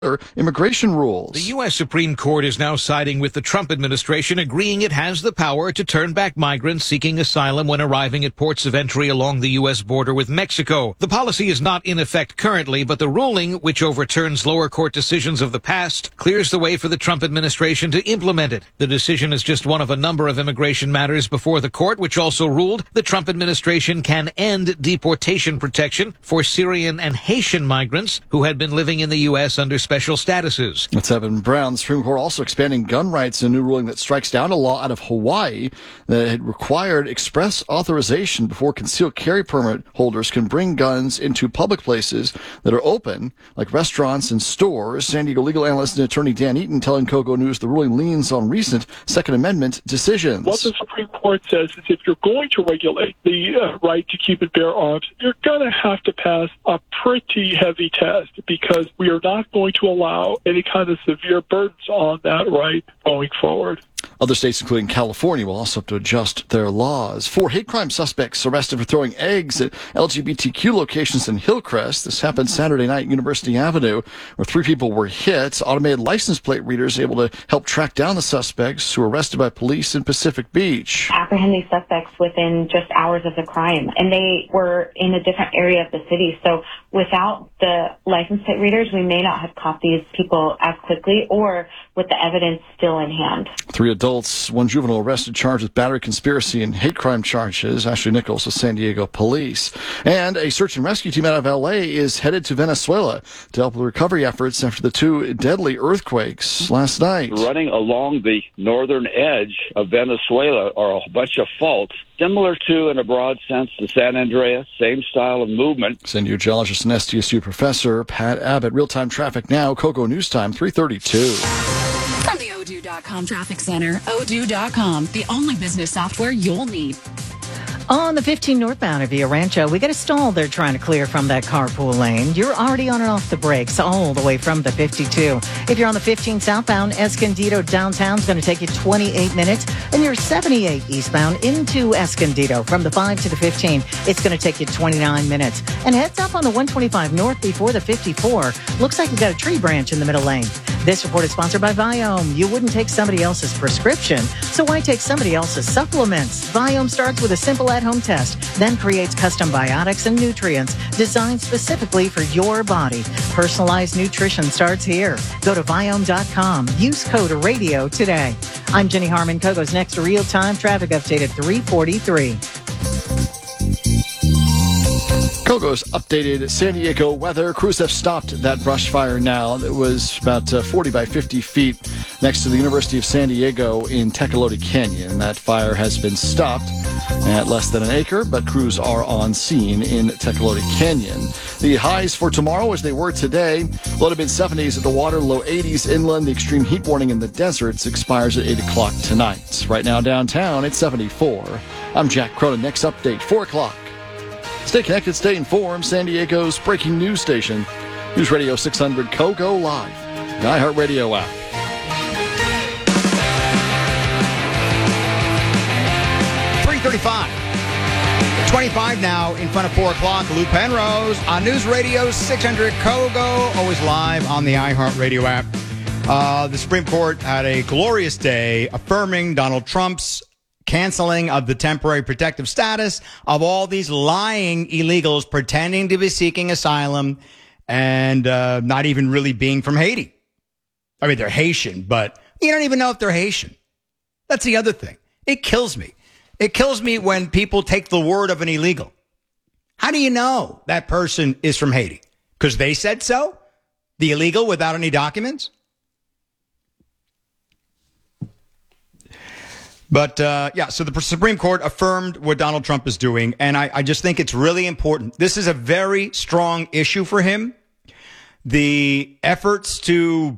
immigration rules. The U.S. Supreme Court is now siding with the Trump administration, agreeing it has the power to turn back migrants seeking asylum when arriving at ports of entry along the U.S. border with Mexico. The policy is not in effect currently, but the ruling, which overturns lower court decisions of the past, clears the way for the Trump administration to implement it. The decision is just one of a number of immigration matters before the court, which also ruled the Trump administration can end deportation protection for Syrian and Haitian migrants who had been living in the U.S. under special statuses. That's Evan Brown. The Supreme Court also expanding gun rights in a new ruling that strikes down a law out of Hawaii that had required express authorization before concealed carry permit holders can bring guns into public places that are open, like restaurants and stores. San Diego legal analyst and attorney Dan Eaton telling Kogo News the ruling leans on recent Second Amendment decisions. What the Supreme Court says is if you're going to regulate the right to keep and bear arms, you're going to have to pass a pretty heavy test, because we are not going to allow any kind of severe burdens on that right going forward. Other states, including California, will also have to adjust their laws. 4 hate crime suspects arrested for throwing eggs at LGBTQ locations in Hillcrest. This happened Saturday night at University Avenue, where 3 people were hit. Automated license plate readers able to help track down the suspects who were arrested by police in Pacific Beach. Apprehend these suspects within just hours of the crime, and they were in a different area of the city. So without the license plate readers, we may not have caught these people as quickly or with the evidence still in hand. 3 adults, 1 juvenile arrested, charged with battery, conspiracy, and hate crime charges. Ashley Nichols of San Diego Police. And a search and rescue team out of L.A. is headed to Venezuela to help with recovery efforts after the 2 deadly earthquakes last night. Running along the northern edge of Venezuela are a bunch of faults, similar to, in a broad sense, the San Andreas, same style of movement. San Diego geologist and SDSU professor Pat Abbott. Real-time traffic now, Kogo News Time, 3:32. From the Odoo.com Traffic Center, Odoo.com, the only business software you'll need. On the 15 northbound of Villa Rancho, we got a stall they're trying to clear from that carpool lane. You're already on and off the brakes all the way from the 52. If you're on the 15 southbound, Escondido downtown is going to take you 28 minutes. And you're 78 eastbound into Escondido from the 5 to the 15. It's going to take you 29 minutes. And heads up on the 125 north before the 54. Looks like we got a tree branch in the middle lane. This report is sponsored by Viome. You wouldn't take somebody else's prescription, so why take somebody else's supplements? Viome starts with a simple at-home test, then creates custom biotics and nutrients designed specifically for your body. Personalized nutrition starts here. Go to Viome.com. Use code RADIO today. I'm Jenny Harmon. Kogo's next real-time traffic update at 3:43. Kogo's updated San Diego weather. Crews have stopped that brush fire now. It was about 40 by 50 feet next to the University of San Diego in Tecolote Canyon. That fire has been stopped at less than an acre, but crews are on scene in Tecolote Canyon. The highs for tomorrow as they were today. Low to mid-70s at the water, low 80s inland. The extreme heat warning in the deserts expires at 8 o'clock tonight. Right now downtown, it's 74. I'm Jack Cronin. Next update, 4 o'clock. Stay connected, stay informed. San Diego's breaking news station. News Radio 600 Kogo Live. The iHeartRadio app. .25 now in front of 4 o'clock. Lou Penrose on News Radio 600 Kogo, always live on the iHeartRadio app. The Supreme Court had a glorious day affirming Donald Trump's canceling of the temporary protective status of all these lying illegals pretending to be seeking asylum and not even really being from Haiti. I mean, they're Haitian, but you don't even know if they're Haitian. That's the other thing. It kills me. It kills me when people take the word of an illegal. How do you know that person is from Haiti? Because they said so? The illegal without any documents? But, so the Supreme Court affirmed what Donald Trump is doing, and I just think it's really important. This is a very strong issue for him. The efforts to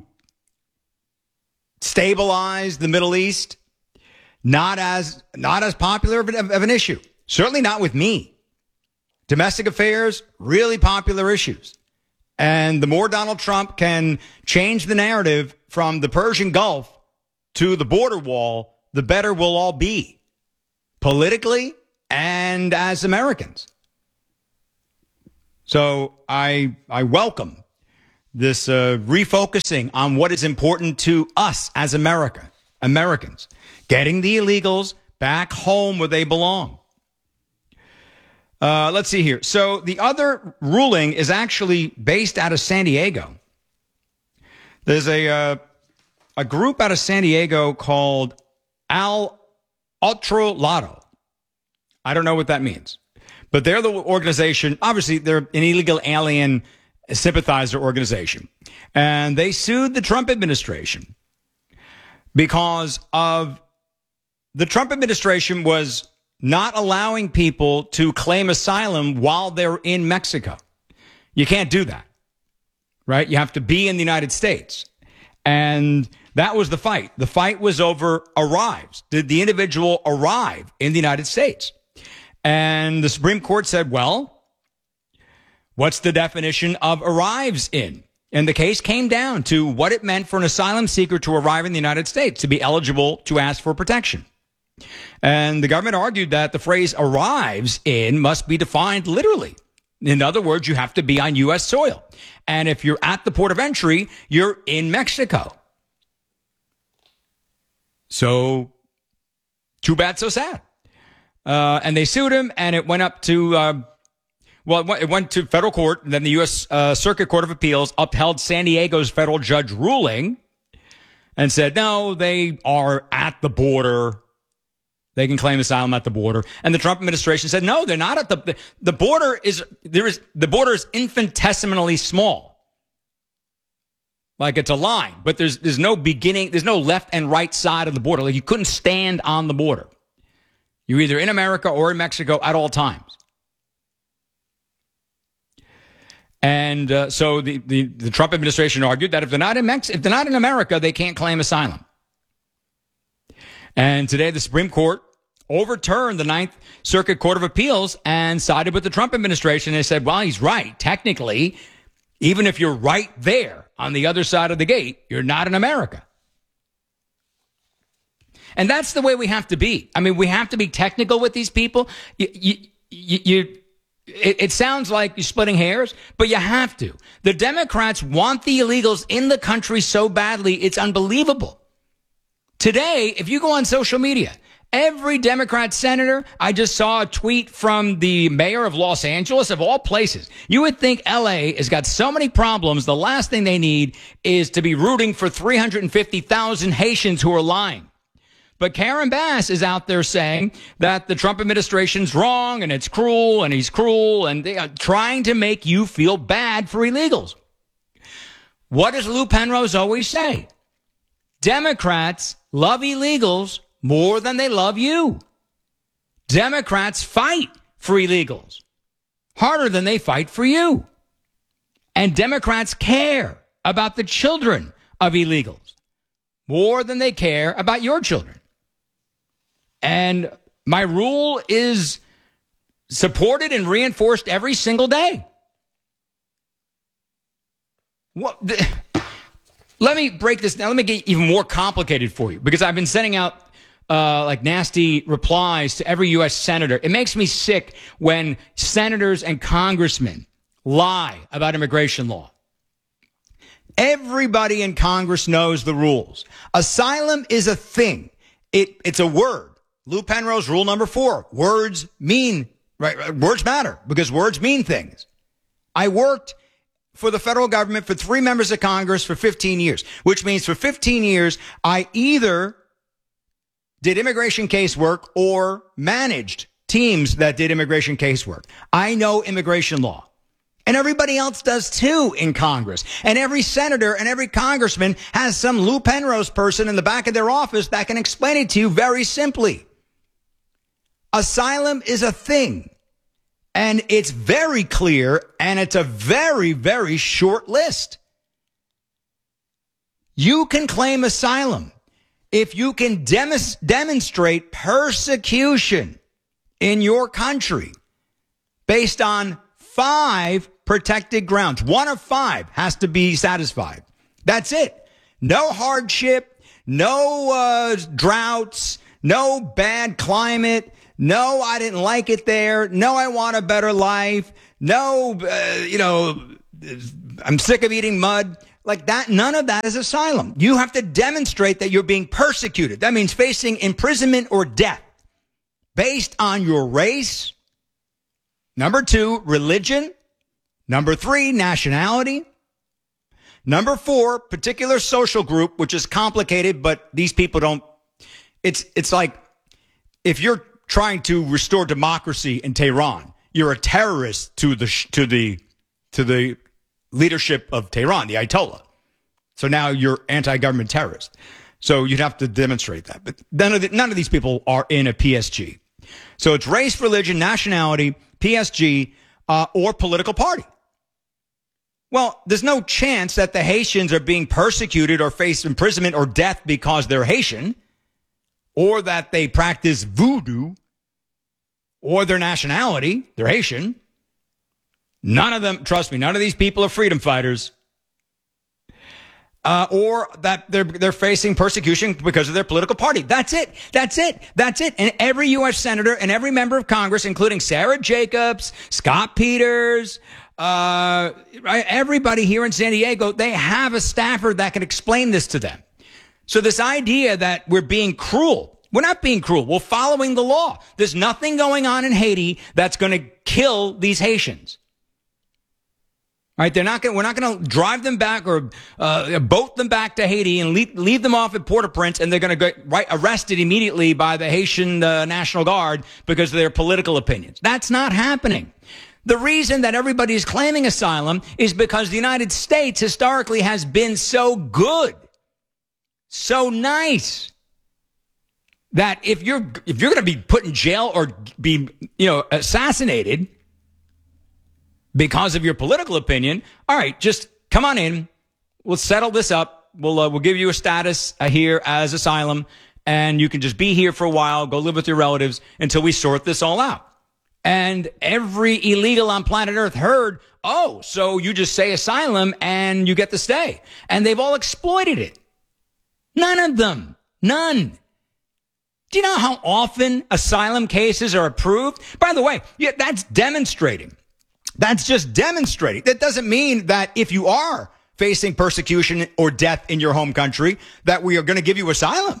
stabilize the Middle East, not as popular of an issue. Certainly not with me. Domestic affairs, really popular issues. And the more Donald Trump can change the narrative from the Persian Gulf to the border wall, the better we'll all be, politically and as Americans. So I welcome this refocusing on what is important to us as Americans, getting the illegals back home where they belong. Let's see here. So the other ruling is actually based out of San Diego. There's a group out of San Diego called Al Otro Lado. I don't know what that means, but they're the organization. Obviously, they're an illegal alien sympathizer organization, and they sued the Trump administration because of the Trump administration was not allowing people to claim asylum while they're in Mexico. You can't do that, right? You have to be in the United States. And that was the fight. The fight was over arrives. Did the individual arrive in the United States? And the Supreme Court said, well, what's the definition of arrives in? And the case came down to what it meant for an asylum seeker to arrive in the United States, to be eligible to ask for protection. And the government argued that the phrase arrives in must be defined literally. In other words, you have to be on U.S. soil. And if you're at the port of entry, you're in Mexico. So, too bad, so sad. And they sued him, and it went up to, it went to federal court. And then the U.S. Circuit Court of Appeals upheld San Diego's federal judge ruling and said, no, they are at the border. They can claim asylum at the border. And the Trump administration said, no, they're not at the border the border is infinitesimally small. Like it's a line, but there's no beginning, there's no left and right side of the border. Like you couldn't stand on the border. You're either in America or in Mexico at all times. And so the Trump administration argued that if they're not in America, they can't claim asylum. And today, the Supreme Court overturned the Ninth Circuit Court of Appeals and sided with the Trump administration. They said, well, he's right. Technically, even if you're right there on the other side of the gate, you're not in America. And that's the way we have to be. I mean, we have to be technical with these people. It sounds like you're splitting hairs, but you have to. The Democrats want the illegals in the country so badly, it's unbelievable. Today, if you go on social media, every Democrat senator, I just saw a tweet from the mayor of Los Angeles, of all places. You would think LA has got so many problems, the last thing they need is to be rooting for 350,000 Haitians who are lying. But Karen Bass is out there saying that the Trump administration's wrong and it's cruel and he's cruel and they are trying to make you feel bad for illegals. What does Lou Penrose always say? Democrats love illegals more than they love you. Democrats fight for illegals harder than they fight for you. And Democrats care about the children of illegals more than they care about your children. And my rule is supported and reinforced every single day. Let me break this down. Let me get even more complicated for you because I've been sending out like nasty replies to every U.S. senator. It makes me sick when senators and congressmen lie about immigration law. Everybody in Congress knows the rules. Asylum is a thing. It's a word. Lou Penrose, rule number 4. Words mean, right? Words matter because words mean things. I worked for the federal government for 3 members of Congress for 15 years, which means for 15 years, I either did immigration casework or managed teams that did immigration casework. I know immigration law. And everybody else does too in Congress. And every senator and every congressman has some Lou Penrose person in the back of their office that can explain it to you very simply. Asylum is a thing. And it's very clear, and it's a very, very short list. You can claim asylum if you can demonstrate persecution in your country based on 5 protected grounds. 1 of 5 has to be satisfied. That's it. No hardship, no droughts, no bad climate. No, I didn't like it there. No, I want a better life. No, I'm sick of eating mud. Like that, none of that is asylum. You have to demonstrate that you're being persecuted. That means facing imprisonment or death based on your race. Number 2, religion. Number 3, nationality. Number 4, particular social group, which is complicated, but these people don't. It's like if you're trying to restore democracy in Tehran, you're a terrorist to the leadership of Tehran, the Ayatollah. So now you're anti-government terrorist. So you'd have to demonstrate that. But none of these people are in a PSG. So it's race, religion, nationality, PSG, or political party. Well, there's no chance that the Haitians are being persecuted or face imprisonment or death because they're Haitian, or that they practice voodoo, or their nationality, they're Haitian. None of them, trust me, none of these people are freedom fighters. Or that they're facing persecution because of their political party. That's it. And every U.S. senator and every member of Congress, including Sarah Jacobs, Scott Peters, everybody here in San Diego, they have a staffer that can explain this to them. So this idea that we're being cruel, we're not being cruel. We're following the law. There's nothing going on in Haiti that's going to kill these Haitians. All right, we're not going to drive them back or boat them back to Haiti and leave them off at Port-au-Prince, and they're going to get arrested immediately by the Haitian National Guard because of their political opinions. That's not happening. The reason that everybody is claiming asylum is because the United States historically has been so good, so nice, that if you're going to be put in jail or be assassinated because of your political opinion, all right, just come on in. We'll settle this up. We'll give you a status here as asylum, and you can just be here for a while, go live with your relatives until we sort this all out. And every illegal on planet Earth heard, oh, so you just say asylum and you get to stay. And they've all exploited it. None of them. None. Do you know how often asylum cases are approved? By the way, that's demonstrating. That's just demonstrating. That doesn't mean that if you are facing persecution or death in your home country, that we are going to give you asylum.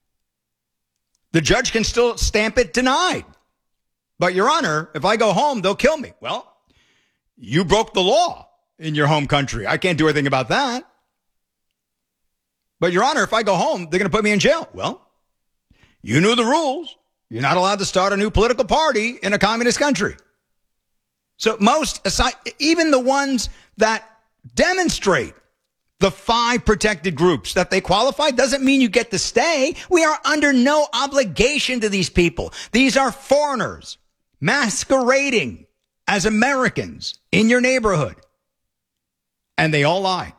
The judge can still stamp it denied. But, Your Honor, if I go home, they'll kill me. Well, you broke the law in your home country. I can't do anything about that. But, Your Honor, if I go home, they're going to put me in jail. Well, you knew the rules. You're not allowed to start a new political party in a communist country. So even the ones that demonstrate the 5 protected groups that they qualify doesn't mean you get to stay. We are under no obligation to these people. These are foreigners masquerading as Americans in your neighborhood. And they all lie.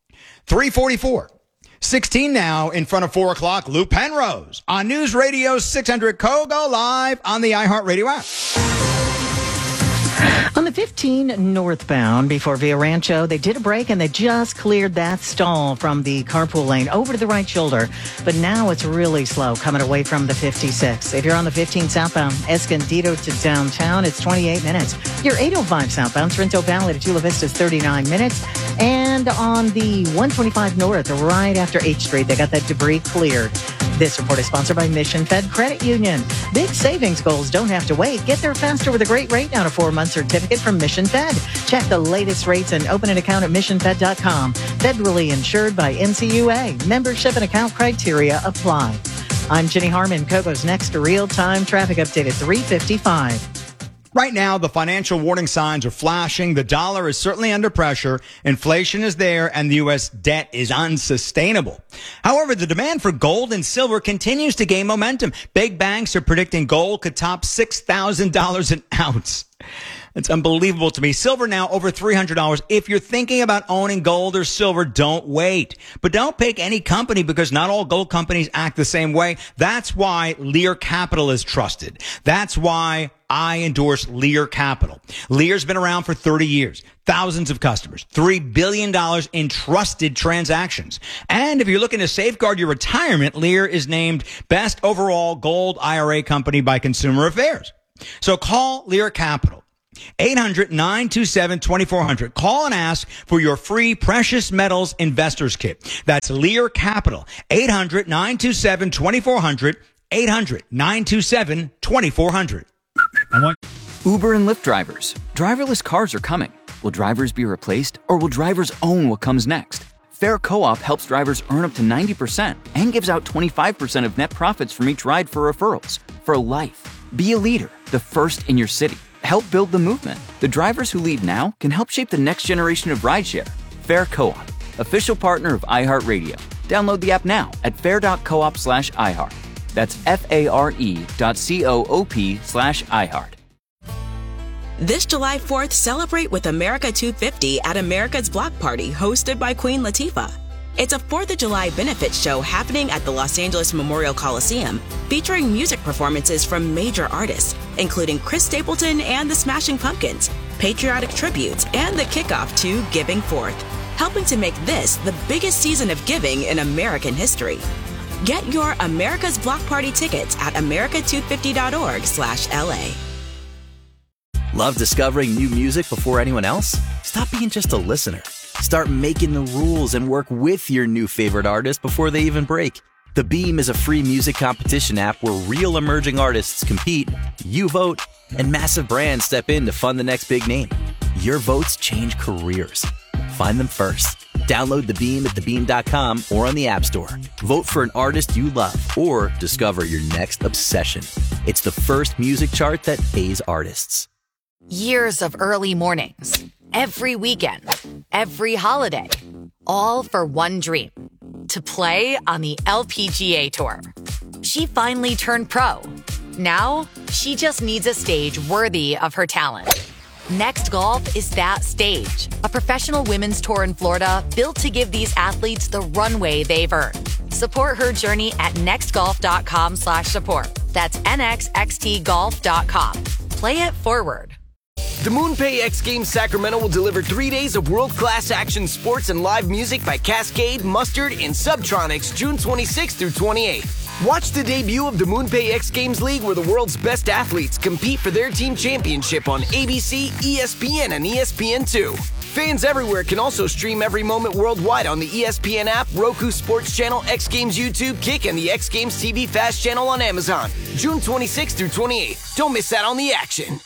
344. 16 now in front of 4 o'clock. Lou Penrose on News Radio 600 Kogo live on the iHeartRadio app. On the 15 northbound before Via Rancho, they did a break and they just cleared that stall from the carpool lane over to the right shoulder. But now it's really slow coming away from the 56. If you're on the 15 southbound Escondido to downtown, it's 28 minutes. Your 805 southbound Sorrento Valley to Chula Vista is 39 minutes. And on the 125 north, right after H Street, they got that debris cleared. This report is sponsored by Mission Fed Credit Union. Big savings goals don't have to wait. Get there faster with a great rate now, a 4-month certificate from Mission Fed. Check the latest rates and open an account at missionfed.com. Federally insured by NCUA. Membership and account criteria apply. I'm Jenny Harmon. Kogo's next real-time traffic update at 3:55. Right now, the financial warning signs are flashing. The dollar is certainly under pressure. Inflation is there, and the U.S. debt is unsustainable. However, the demand for gold and silver continues to gain momentum. Big banks are predicting gold could top $6,000 an ounce. It's unbelievable to me. Silver now over $300. If you're thinking about owning gold or silver, don't wait. But don't pick any company because not all gold companies act the same way. That's why Lear Capital is trusted. That's why I endorse Lear Capital. Lear's been around for 30 years. Thousands of customers. $3 billion in trusted transactions. And if you're looking to safeguard your retirement, Lear is named Best Overall Gold IRA Company by Consumer Affairs. So call Lear Capital. 800-927-2400. Call and ask for your free Precious Metals Investors Kit. That's Lear Capital. 800-927-2400. 800-927-2400. Uber and Lyft drivers. Driverless cars are coming. Will drivers be replaced, or will drivers own what comes next? Fair Co-op helps drivers earn up to 90% and gives out 25% of net profits from each ride for referrals. For life. Be a leader, the first in your city. Help build the movement. The drivers who lead now can help shape the next generation of rideshare. Fair Co-op, official partner of iHeartRadio. Download the app now at fair.coop/iHeart. That's FARE.coop/iHeart. This July 4th, celebrate with America 250 at America's Block Party, hosted by Queen Latifah. It's a 4th of July benefit show happening at the Los Angeles Memorial Coliseum, featuring music performances from major artists, including Chris Stapleton and the Smashing Pumpkins, patriotic tributes, and the kickoff to Giving Forth, helping to make this the biggest season of giving in American history. Get your America's Block Party tickets at america250.org/LA. Love discovering new music before anyone else? Stop being just a listener. Start making the rules and work with your new favorite artist before they even break. The Beam is a free music competition app where real emerging artists compete, you vote, and massive brands step in to fund the next big name. Your votes change careers. Find them first. Download The Beam at thebeam.com or on the App Store. Vote for an artist you love or discover your next obsession. It's the first music chart that pays artists. Years of early mornings, every weekend, every holiday, all for one dream, to play on the LPGA Tour. She finally turned pro. Now, she just needs a stage worthy of her talent. Next Golf is that stage, a professional women's tour in Florida built to give these athletes the runway they've earned. Support her journey at nextgolf.com/support. That's nxxtgolf.com. Play it forward. The MoonPay X Games Sacramento will deliver 3 days of world-class action sports and live music by Cascade, Mustard, and Subtronics June 26th through 28th. Watch the debut of the MoonPay X Games League, where the world's best athletes compete for their team championship on ABC, ESPN, and ESPN2. Fans everywhere can also stream every moment worldwide on the ESPN app, Roku Sports Channel, X Games YouTube, Kick, and the X Games TV Fast channel on Amazon. June 26th through 28th. Don't miss out on the action.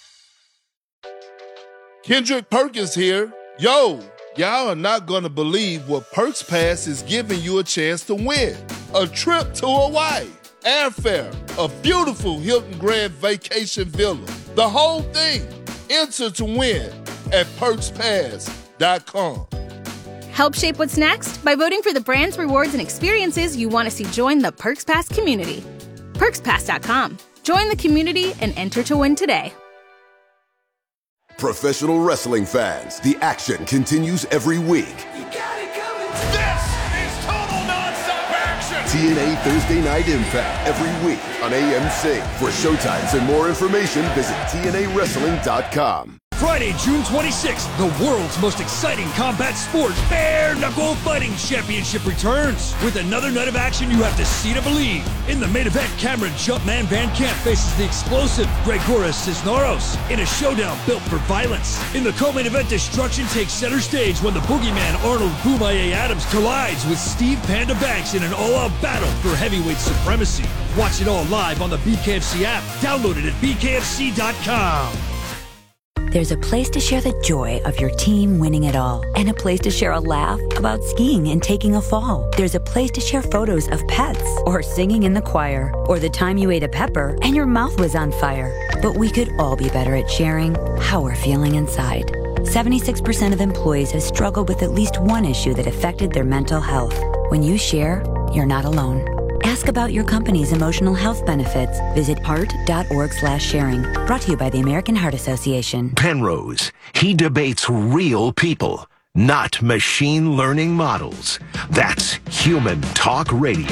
Kendrick Perkins here. Yo, y'all are not gonna believe what Perks Pass is giving you a chance to win. A trip to Hawaii, airfare, a beautiful Hilton Grand Vacation Villa. The whole thing. Enter to win at PerksPass.com. Help shape what's next by voting for the brands, rewards, and experiences you want to see join the Perks Pass community. PerksPass.com. Join the community and enter to win today. Professional wrestling fans, the action continues every week. This is total nonstop action! TNA Thursday Night Impact every week on AMC. For showtimes and more information, visit TNAWrestling.com. Friday, June 26th, the world's most exciting combat sport, Bare Knuckle Fighting Championship returns. With another night of action you have to see to believe. In the main event, Cameron Jumpman Van Camp faces the explosive Gregoras Cisneros in a showdown built for violence. In the co-main event, destruction takes center stage when the boogeyman Arnold Boomaye Adams collides with Steve Panda Banks in an all-out battle for heavyweight supremacy. Watch it all live on the BKFC app. Download it at bkfc.com. There's a place to share the joy of your team winning it all, and a place to share a laugh about skiing and taking a fall. There's a place to share photos of pets, or singing in the choir, or the time you ate a pepper and your mouth was on fire. But we could all be better at sharing how we're feeling inside. 76% of employees have struggled with at least one issue that affected their mental health. When you share, you're not alone. Ask about your company's emotional health benefits. Visit heart.org/sharing. Brought to you by the American Heart Association. Penrose. He debates real people, not machine learning models. That's Human Talk Radio.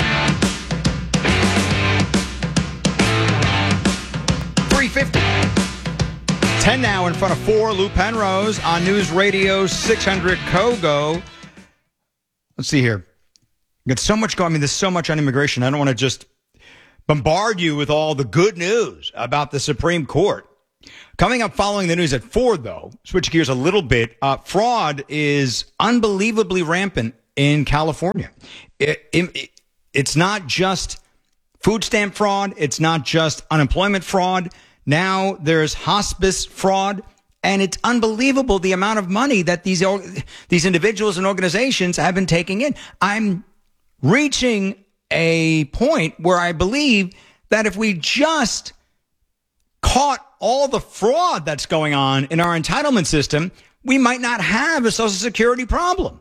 .350. 10 now in front of 4. Lou Penrose on News Radio 600 Kogo. Let's see here. Got so much going. I mean, there's so much on immigration. I don't want to just bombard you with all the good news about the Supreme Court. Coming up following the news at 4, though, switch gears a little bit, fraud is unbelievably rampant in California. It's not just food stamp fraud. It's not just unemployment fraud. Now there's hospice fraud. And it's unbelievable the amount of money that these individuals and organizations have been taking in. I'm reaching a point where I believe that if we just caught all the fraud that's going on in our entitlement system, we might not have a Social Security problem.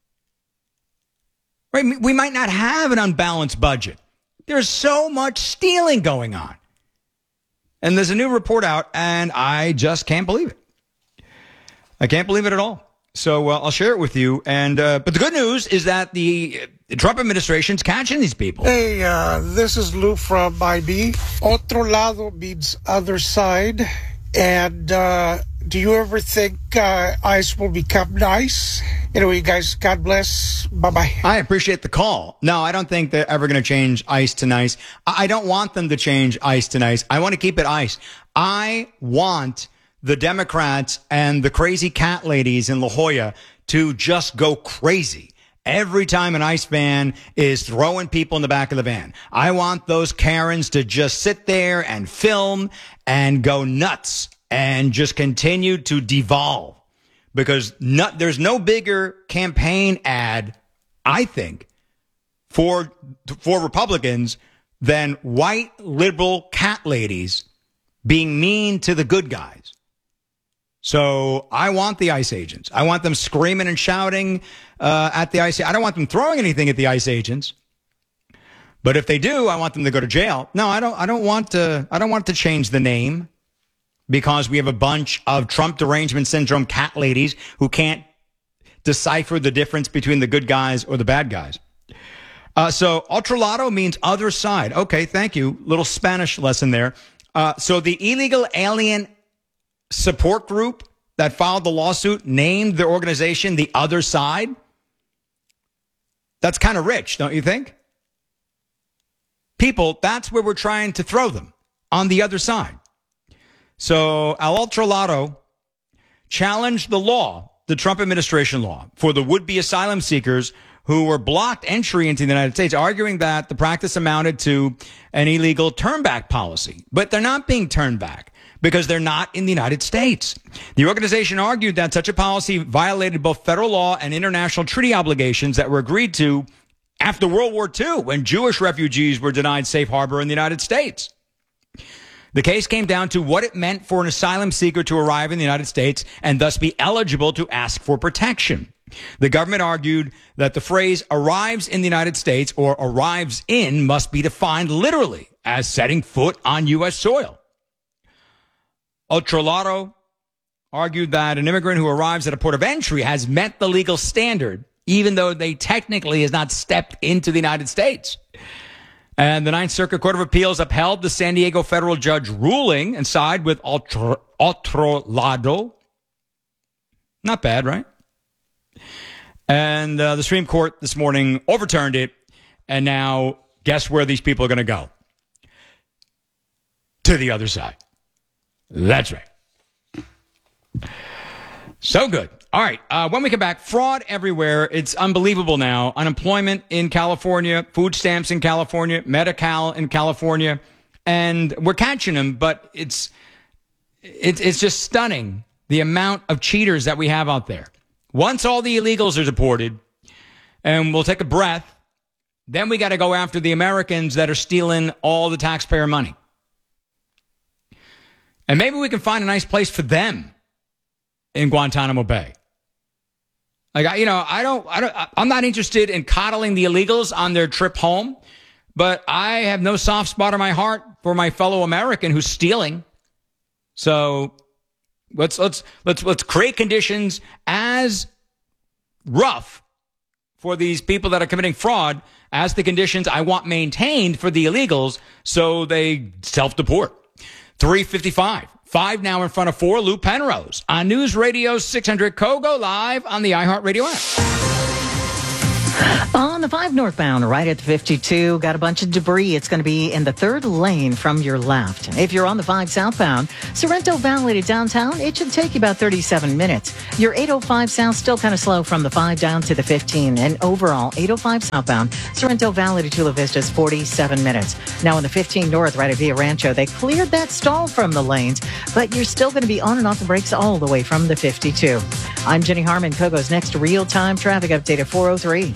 Right? We might not have an unbalanced budget. There's so much stealing going on. And there's a new report out, and I just can't believe it. I can't believe it at all. So I'll share it with you. And but the good news is that the Trump administration's catching these people. Hey, this is Lou from IB. Otro lado means other side. And do you ever think ICE will become nice? Anyway, guys, God bless. Bye-bye. I appreciate the call. No, I don't think they're ever going to change ICE to nice. I don't want them to change ICE to nice. I want to keep it ICE. I want the Democrats and the crazy cat ladies in La Jolla to just go crazy every time an ICE van is throwing people in the back of the van. I want those Karens to just sit there and film and go nuts and just continue to devolve, because there's no bigger campaign ad, I think, for Republicans than white liberal cat ladies being mean to the good guys. So I want the ICE agents. I want them screaming and shouting at the ICE. I don't want them throwing anything at the ICE agents. But if they do, I want them to go to jail. No, I don't want to change the name because we have a bunch of Trump derangement syndrome cat ladies who can't decipher the difference between the good guys or the bad guys. So otro lado means other side. Okay, thank you. Little Spanish lesson there. So the illegal alien support group that filed the lawsuit named their organization The Other Side. That's kind of rich, don't you think? People, that's where we're trying to throw them, on the other side. So Al Otro Lado challenged the law, the Trump administration law, for the would-be asylum seekers who were blocked entry into the United States, arguing that the practice amounted to an illegal turn-back policy. But they're not being turned back, because they're not in the United States. The organization argued that such a policy violated both federal law and international treaty obligations that were agreed to after World War II, when Jewish refugees were denied safe harbor in the United States. The case came down to what it meant for an asylum seeker to arrive in the United States and thus be eligible to ask for protection. The government argued that the phrase arrives in the United States or arrives in must be defined literally as setting foot on U.S. soil. Otro lado argued that an immigrant who arrives at a port of entry has met the legal standard, even though they technically has not stepped into the United States. And the Ninth Circuit Court of Appeals upheld the San Diego federal judge ruling and sided with otro lado. Not bad, right? And the Supreme Court this morning overturned it. And now, guess where these people are going to go? To the other side. That's right. So good. All right. When we come back, fraud everywhere. It's unbelievable now. Unemployment in California, food stamps in California, Medi-Cal in California, and we're catching them. But it's just stunning the amount of cheaters that we have out there. Once all the illegals are deported, and we'll take a breath, then we got to go after the Americans that are stealing all the taxpayer money. And maybe we can find a nice place for them in Guantanamo Bay. Like, I'm not interested in coddling the illegals on their trip home, but I have no soft spot in my heart for my fellow American who's stealing. So let's create conditions as rough for these people that are committing fraud as the conditions I want maintained for the illegals so they self-deport. 3:55. 5 now in front of 4. Lou Penrose on News Radio 600 Kogo, live on the iHeartRadio app. On on the 5 northbound, right at the 52, got a bunch of debris. It's going to be in the 3rd lane from your left. If you're on the 5 southbound, Sorrento Valley to downtown, it should take you about 37 minutes. Your 805 south still kind of slow from the 5 down to the 15. And overall, 805 southbound, Sorrento Valley to Chula Vista is 47 minutes. Now on the 15 north, right at Villa Rancho, they cleared that stall from the lanes, but you're still going to be on and off the brakes all the way from the 52. I'm Jenny Harmon. Kogo's next real-time traffic update at 4:03.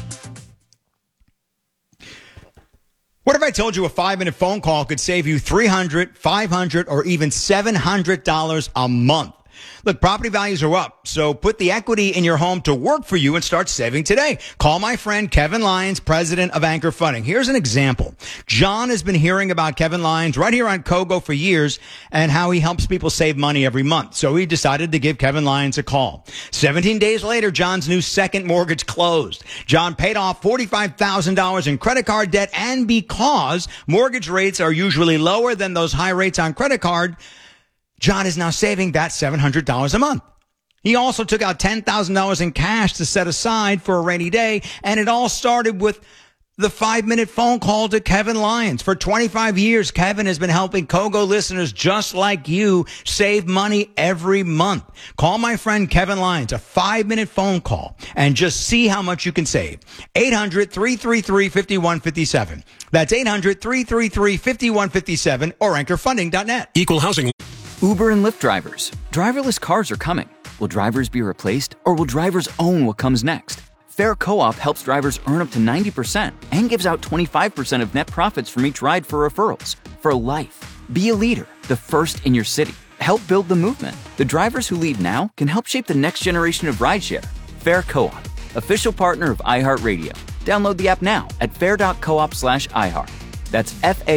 What if I told you a 5-minute phone call could save you $300, $500, or even $700 a month? Look, property values are up, so put the equity in your home to work for you and start saving today. Call my friend Kevin Lyons, president of Anchor Funding. Here's an example. John has been hearing about Kevin Lyons right here on Kogo for years and how he helps people save money every month. So he decided to give Kevin Lyons a call. 17 days later, John's new second mortgage closed. John paid off $45,000 in credit card debt, and because mortgage rates are usually lower than those high rates on credit card, John is now saving that $700 a month. He also took out $10,000 in cash to set aside for a rainy day, and it all started with the 5-minute phone call to Kevin Lyons. For 25 years, Kevin has been helping Kogo listeners just like you save money every month. Call my friend Kevin Lyons, a 5-minute phone call, and just see how much you can save. 800-333-5157. That's 800-333-5157 or anchorfunding.net. Equal housing. Uber and Lyft drivers. Driverless cars are coming. Will drivers be replaced, or will drivers own what comes next? Fair Co-op helps drivers earn up to 90% and gives out 25% of net profits from each ride for referrals. For life. Be a leader, the first in your city. Help build the movement. The drivers who lead now can help shape the next generation of rideshare. Fair Co-op, official partner of iHeartRadio. Download the app now at fair.coop/iHeart. That's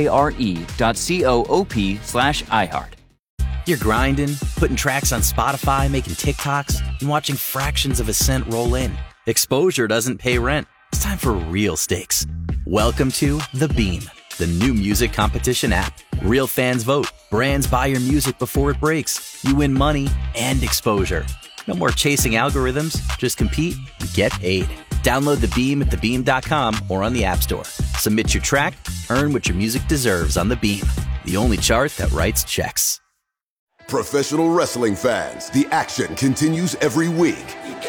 FARE.coop/iHeart. You're grinding, putting tracks on Spotify, making TikToks, and watching fractions of a cent roll in. Exposure doesn't pay rent. It's time for real stakes. Welcome to The Beam, the new music competition app. Real fans vote. Brands buy your music before it breaks. You win money and exposure. No more chasing algorithms. Just compete and get paid. Download The Beam at thebeam.com or on the App Store. Submit your track, earn what your music deserves on The Beam, the only chart that writes checks. Professional wrestling fans, the action continues every week.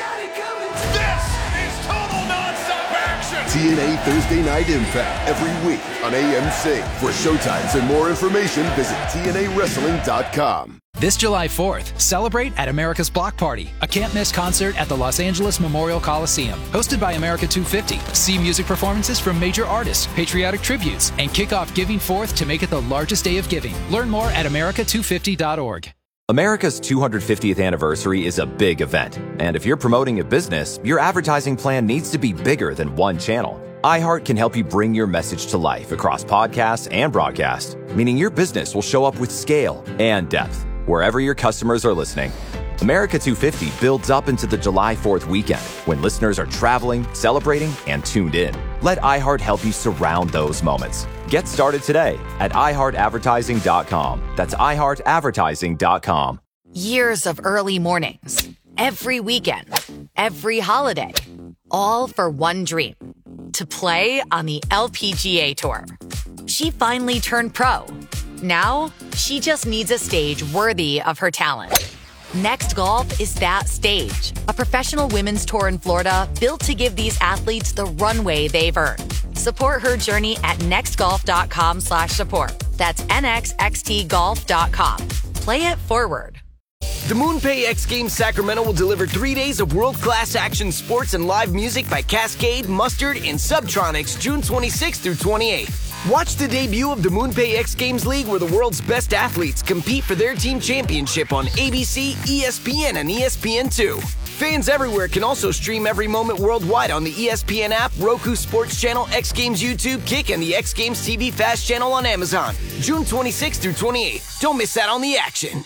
This is total nonstop action. TNA Thursday Night Impact every week on AMC. For showtimes and more information, visit TNAWrestling.com. This July 4th, celebrate at America's Block Party, a can't-miss concert at the Los Angeles Memorial Coliseum. Hosted by America 250, see music performances from major artists, patriotic tributes, and kick off Giving Forth to make it the largest day of giving. Learn more at america250.org. America's 250th anniversary is a big event, and if you're promoting a business, your advertising plan needs to be bigger than one channel. iHeart can help you bring your message to life across podcasts and broadcast, meaning your business will show up with scale and depth wherever your customers are listening. America 250 builds up into the July 4th weekend when listeners are traveling, celebrating, and tuned in. Let iHeart help you surround those moments. Get started today at iHeartAdvertising.com. That's iHeartAdvertising.com. Years of early mornings, every weekend, every holiday, all for one dream, to play on the LPGA Tour. She finally turned pro. Now, she just needs a stage worthy of her talent. Next Golf is that stage. A professional women's tour in Florida built to give these athletes the runway they've earned. Support her journey at nextgolf.com/support. That's nxxtgolf.com. Play it forward. The MoonPay X Games Sacramento will deliver 3 days of world-class action sports and live music by Cascade, Mustard, and Subtronics June 26th through 28th. Watch the debut of the MoonPay X Games League, where the world's best athletes compete for their team championship on ABC, ESPN, and ESPN2. Fans everywhere can also stream every moment worldwide on the ESPN app, Roku Sports Channel, X Games YouTube, Kick, and the X Games TV Fast Channel on Amazon. June 26th through 28th. Don't miss out on the action.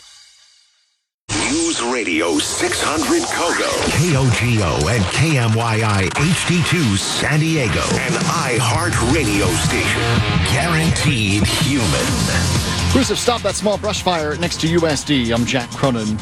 News Radio 600 Kogo, KOGO and KMYI HD2 San Diego, an iHeart radio station. Guaranteed human. Crews have stopped that small brush fire next to USD. I'm Jack Cronin.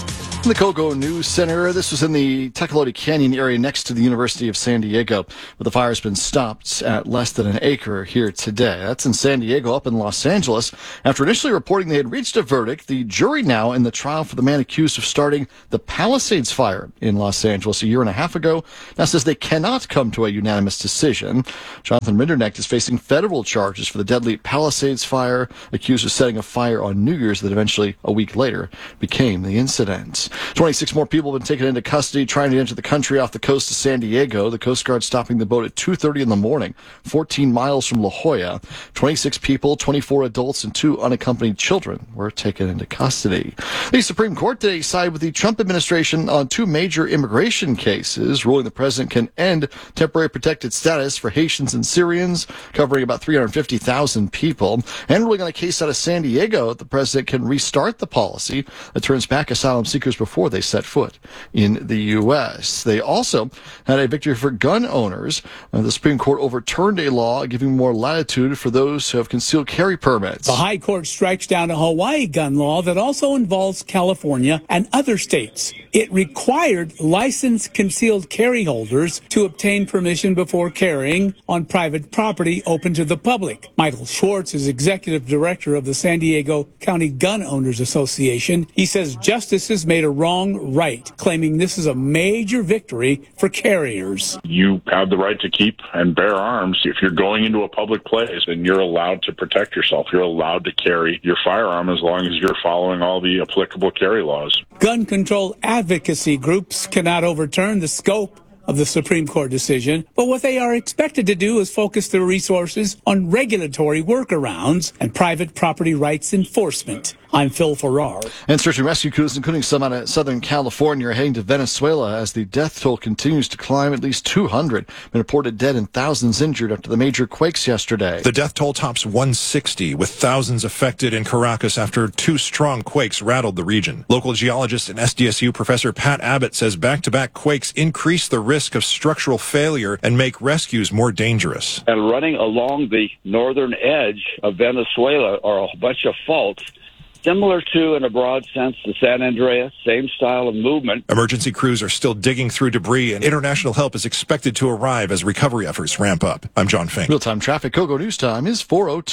In the Cocoa News Center, this was in the Tecolote Canyon area next to the University of San Diego, where the fire has been stopped at less than an acre here today. That's in San Diego. Up in Los Angeles, after initially reporting they had reached a verdict, the jury now in the trial for the man accused of starting the Palisades fire in Los Angeles a year and a half ago now says they cannot come to a unanimous decision. Jonathan Rinderknecht is facing federal charges for the deadly Palisades fire, accused of setting a fire on New Year's that eventually, a week later, became the incident. 26 more people have been taken into custody trying to enter the country off the coast of San Diego. The Coast Guard stopping the boat at 2:30 in the morning, 14 miles from La Jolla. 26 people, 24 adults, and 2 unaccompanied children were taken into custody. The Supreme Court today sided with the Trump administration on 2 major immigration cases, ruling the president can end temporary protected status for Haitians and Syrians, covering about 350,000 people, and ruling on a case out of San Diego that the president can restart the policy that turns back asylum seekers before they set foot in the U.S. They also had a victory for gun owners. The Supreme Court overturned a law giving more latitude for those who have concealed carry permits. The High Court strikes down a Hawaii gun law that also involves California and other states. It required licensed concealed carry holders to obtain permission before carrying on private property open to the public. Michael Schwartz is executive director of the San Diego County Gun Owners Association. He says justice has made a wrong right, claiming this is a major victory for carriers. You have the right to keep and bear arms. If you're going into a public place, then you're allowed to protect yourself. You're allowed to carry your firearm as long as you're following all the applicable carry laws. Gun control advocacy groups cannot overturn the scope of the Supreme Court decision, but what they are expected to do is focus their resources on regulatory workarounds and private property rights enforcement. I'm Phil Farrar. And search and rescue crews, including some out of Southern California, are heading to Venezuela as the death toll continues to climb. At least 200 been reported dead and thousands injured after the major quakes yesterday. The death toll tops 160, with thousands affected in Caracas after 2 strong quakes rattled the region. Local geologist and SDSU Professor Pat Abbott says back-to-back quakes increase the risk of structural failure and make rescues more dangerous. And running along the northern edge of Venezuela are a bunch of faults similar to, in a broad sense, the San Andreas, same style of movement. Emergency crews are still digging through debris, and international help is expected to arrive as recovery efforts ramp up. I'm John Fink. Real-time traffic. Cocoa News Time is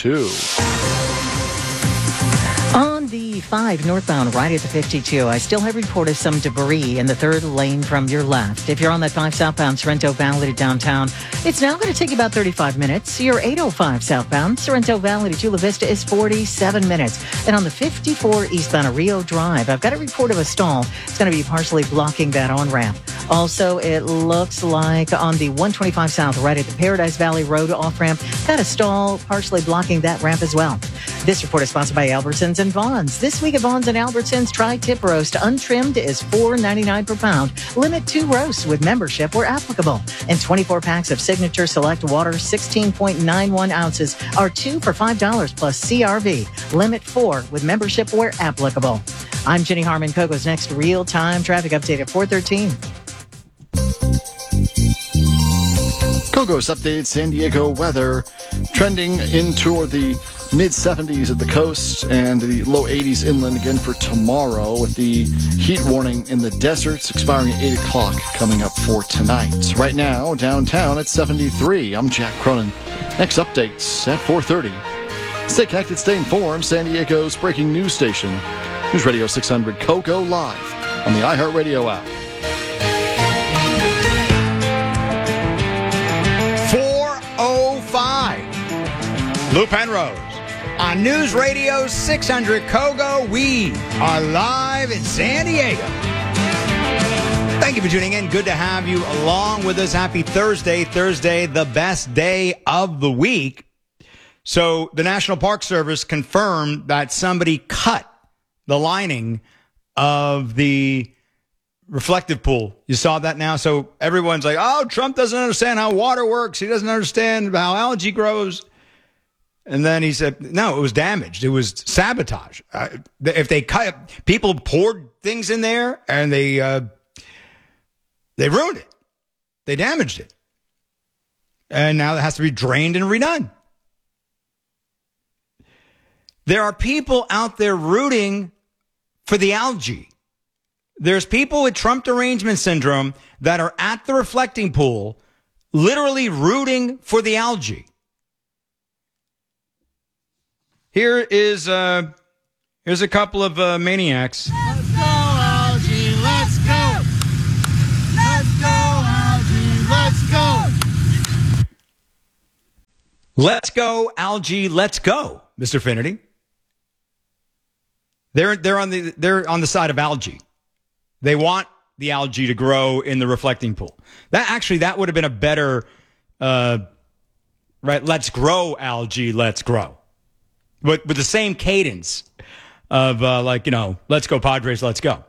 4:02. On the 5 northbound right at the 52, I still have reported some debris in the 3rd lane from your left. If you're on that 5 southbound Sorrento Valley to downtown, it's now going to take you about 35 minutes. Your 805 southbound Sorrento Valley to Chula Vista is 47 minutes. And on the 54 eastbound Rio Drive, I've got a report of a stall. It's going to be partially blocking that on-ramp. Also, it looks like on the 125 south right at the Paradise Valley Road off-ramp, got a stall partially blocking that ramp as well. This report is sponsored by Albertsons and Vons. This week at Vons and Albertsons, tri-tip roast untrimmed is $4.99 per pound. Limit 2 roasts with membership where applicable. And 24 packs of Signature Select Water, 16.91 ounces, are 2 for $5 plus CRV. Limit 4 with membership where applicable. I'm Jenny Harmon. Coco's next real-time traffic update at 4:13. Coco's updated San Diego weather, trending in toward the mid-70s at the coast and the low 80s inland again for tomorrow, with the heat warning in the deserts expiring at 8 o'clock coming up for tonight. Right now, downtown at 73. I'm Jack Cronin. Next updates at 4:30. Stay connected, stay informed. San Diego's breaking news station. News Radio 600 Cocoa live on the iHeartRadio app. 4:05. Lou Penrose on News Radio 600 Kogo. We are live in San Diego. Thank you for tuning in. Good to have you along with us. Happy Thursday. Thursday, the best day of the week. So the National Park Service confirmed that somebody cut the lining of the reflective pool. You saw that now? So everyone's like, oh, Trump doesn't understand how water works. He doesn't understand how algae grows. And then he said, no, it was damaged. It was sabotage. If they cut, people poured things in there and they ruined it. They damaged it. And now it has to be drained and redone. There are people out there rooting for the algae. There's people with Trump derangement syndrome that are at the reflecting pool literally rooting for the algae. Here's a couple of maniacs. Let's go, algae, let's go. Let's go, algae, let's go. Let's go, algae, let's go, Mr. Finnerty. They're on the side of algae. They want the algae to grow in the reflecting pool. That would have been a better right, let's grow, algae, let's grow. But with the same cadence of let's go Padres, let's go.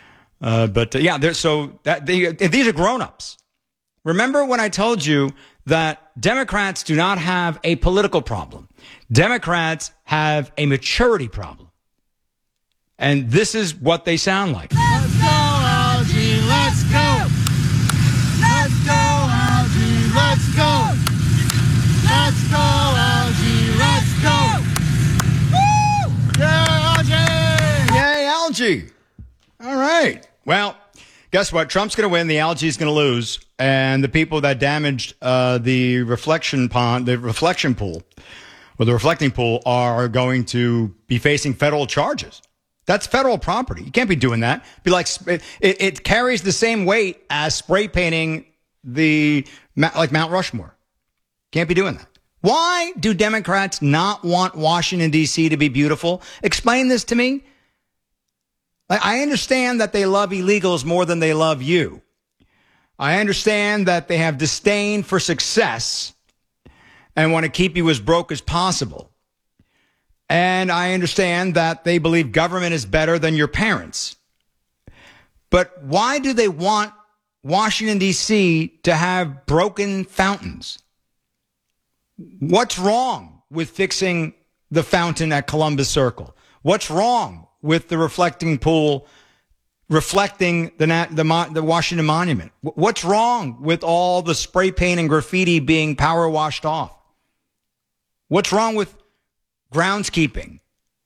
These are grown-ups. Remember when I told you that Democrats do not have a political problem. Democrats have a maturity problem. And this is what they sound like. Let's go, algae, let's go. Let's go, algae, let's go. Let's go, algae, let's go. Woo! Yeah, algae! Yay, algae. All right. Well, guess what? Trump's going to win. The algae is going to lose. And the people that damaged the reflection pool, or the reflecting pool, are going to be facing federal charges. That's federal property. You can't be doing that. Be like it carries the same weight as spray painting like Mount Rushmore. Can't be doing that. Why do Democrats not want Washington, D.C. to be beautiful? Explain this to me. I understand that they love illegals more than they love you. I understand that they have disdain for success and want to keep you as broke as possible. And I understand that they believe government is better than your parents. But why do they want Washington, D.C. to have broken fountains? What's wrong with fixing the fountain at Columbus Circle? What's wrong with the reflecting pool reflecting the Washington Monument? What's wrong with all the spray paint and graffiti being power washed off? What's wrong with groundskeeping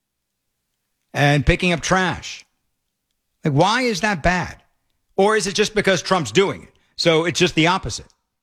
and picking up trash? Like, why is that bad? Or is it just because Trump's doing it? So it's just the opposite.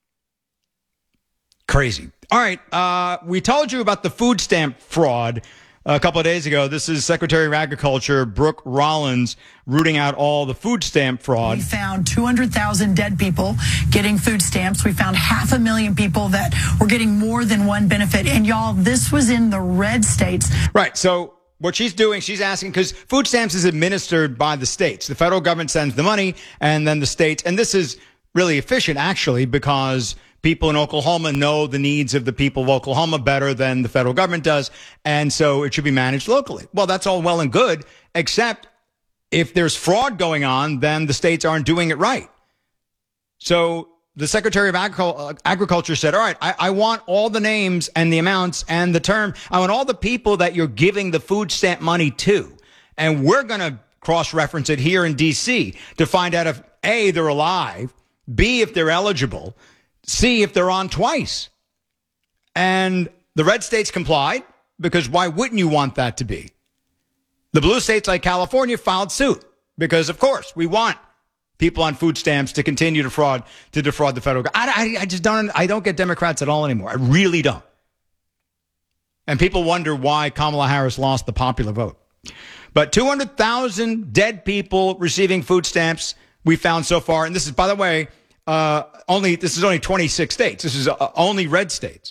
Crazy. All right. We told you about the food stamp fraud a couple of days ago. This is Secretary of Agriculture Brooke Rollins rooting out all the food stamp fraud. We found 200,000 dead people getting food stamps. We found 500,000 people that were getting more than one benefit. And y'all, this was in the red states. Right. So what she's doing, she's asking, because food stamps is administered by the states. The federal government sends the money and then the states. And this is really efficient, actually, because people in Oklahoma know the needs of the people of Oklahoma better than the federal government does. And so it should be managed locally. Well, that's all well and good, except if there's fraud going on, then the states aren't doing it right. So the Secretary of Agriculture said, all right, I want all the names and the amounts and the term. I want all the people that you're giving the food stamp money to. And we're going to cross-reference it here in D.C. to find out if, A, they're alive, B, if they're eligible, C, if they're on twice. And the red states complied, because why wouldn't you want that to be? The blue states like California filed suit because, of course, we want people on food stamps to continue to defraud the federal government. I don't get Democrats at all anymore. I really don't. And people wonder why Kamala Harris lost the popular vote. But 200,000 dead people receiving food stamps we found so far. And this is, by the way, this is only 26 states. This is only red states.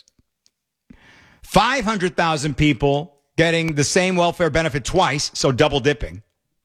500,000 people getting the same welfare benefit twice, so double dipping.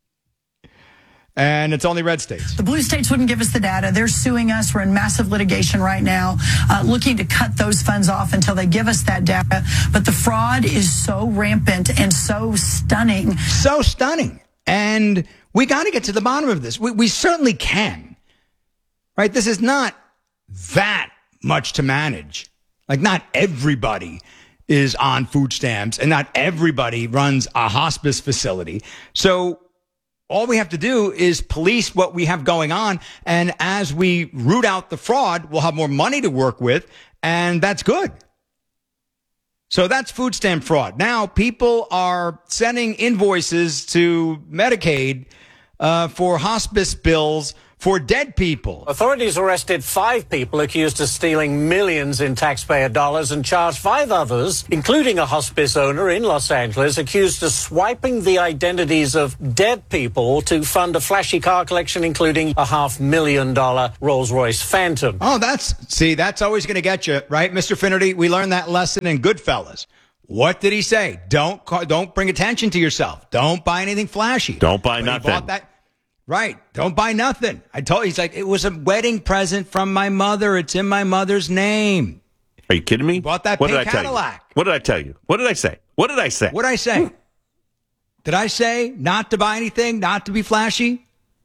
And it's only red states. The blue states wouldn't give us the data. They're suing us. We're in massive litigation right now, looking to cut those funds off until they give us that data. But the fraud is so rampant and so stunning. So stunning. And we got to get to the bottom of this. We certainly can. Right? This is not that much to manage. Like, not everybody is on food stamps and not everybody runs a hospice facility. So all we have to do is police what we have going on. And as we root out the fraud, we'll have more money to work with. And that's good. So that's food stamp fraud. Now people are sending invoices to Medicaid for hospice bills for dead people. Authorities arrested 5 people accused of stealing millions in taxpayer dollars and charged 5 others, including a hospice owner in Los Angeles, accused of swiping the identities of dead people to fund a flashy car collection, including a $500,000 Rolls-Royce Phantom. Oh, that's always going to get you, right, Mr. Finnerty? We learned that lesson in Goodfellas. What did he say? Don't bring attention to yourself. Don't buy anything flashy. Don't buy When nothing. He bought that, right. Don't buy nothing. I told you, he's like, it was a wedding present from my mother. It's in my mother's name. Are you kidding me? He bought that What pink did I tell you? Cadillac. What did I tell you? What did I say? What did I say? What did I say? Did I say not to buy anything, not to be flashy?